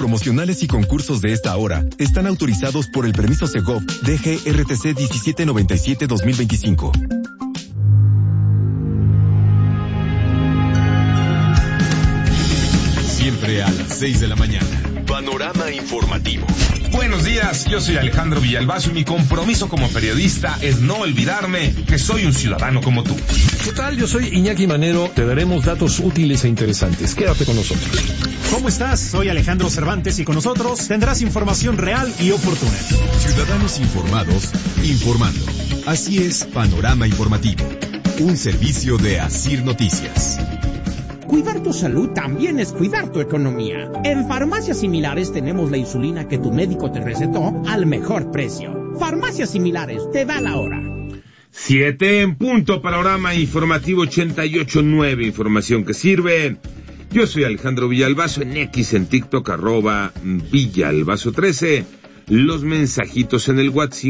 promocionales y concursos de esta hora están autorizados por el permiso Segov DGRTC 1797-2025. Siempre a las 6 de la mañana. Panorama informativo. Buenos días, yo soy Alejandro Villalbazo y mi compromiso como periodista es no olvidarme que soy un ciudadano como tú. ¿Qué tal? Yo soy Iñaki Manero. Te daremos datos útiles e interesantes. Quédate con nosotros. ¿Cómo estás? Soy Alejandro Cervantes y con nosotros tendrás información real y oportuna. Ciudadanos informados, informando. Así es Panorama Informativo, un servicio de Asir Noticias. Cuidar tu salud también es cuidar tu economía. En Farmacias Similares tenemos la insulina que tu médico te recetó al mejor precio. Farmacias Similares, te da la hora. 7 en punto, Panorama Informativo 88.9, información que sirve. Yo soy Alejandro Villalbazo, en X, en TikTok, @Villalbazo13. Los mensajitos en el WhatsApp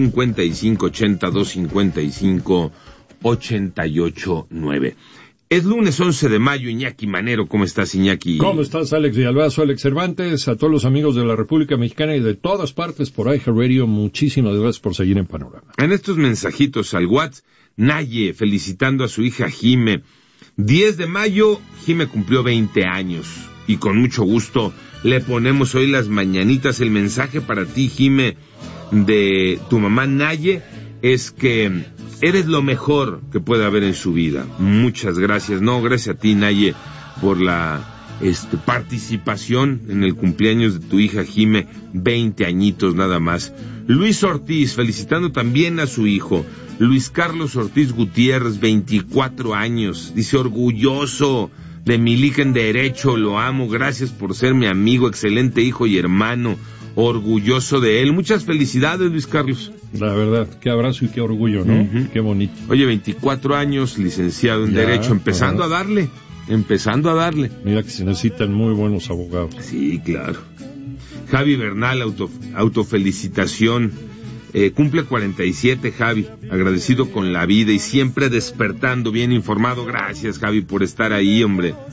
5582558889. Es lunes 11 de mayo, Iñaki Manero. ¿Cómo estás, Iñaki? ¿Cómo estás, Alex Villalbazo, Alex Cervantes? A todos los amigos de la República Mexicana y de todas partes por iHeartRadio, muchísimas gracias por seguir en Panorama. En estos mensajitos al WhatsApp, Naye felicitando a su hija Jime. 10 de mayo, Jime cumplió 20 años. Y con mucho gusto le ponemos hoy las mañanitas. El mensaje para ti, Jime, de tu mamá Naye, es que eres lo mejor que puede haber en su vida. Muchas gracias. No, gracias a ti, Naye, por la participación en el cumpleaños de tu hija Jime, 20 añitos nada más. Luis Ortiz, felicitando también a su hijo. Luis Carlos Ortiz Gutiérrez, 24 años. Dice, orgulloso de mi hija en derecho, lo amo, gracias por ser mi amigo, excelente hijo y hermano. Orgulloso de él. Muchas felicidades, Luis Carlos. La verdad, qué abrazo y qué orgullo, ¿no? Uh-huh. Qué bonito. Oye, 24 años, licenciado en Derecho, empezando a darle. Mira que se necesitan muy buenos abogados. Sí, claro. Javi Bernal, autofelicitación. Cumple 47, Javi. Agradecido con la vida y siempre despertando bien informado. Gracias, Javi, por estar ahí, hombre.